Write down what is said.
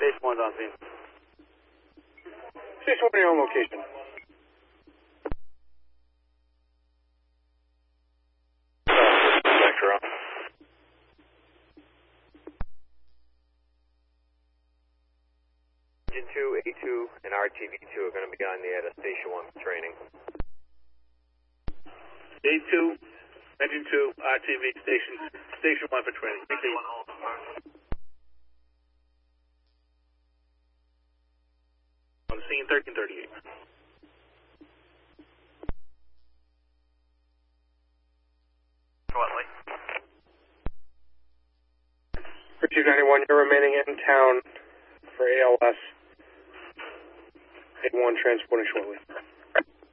Station 1's on scene. Station 1, you're on location. Vector on. Engine 2, A2, and RTV2 are going to be on the Station 1 for training. A2, Engine 2, RTV, Station 1 for training. On scene 1338. Shortly. For 291, you're remaining in town for ALS. 81 transporting shortly.